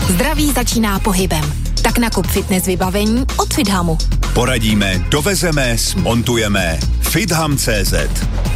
Zdraví začíná pohybem. Tak nakup fitness vybavení od Fithamu. Poradíme, dovezeme, smontujeme. Fitham.cz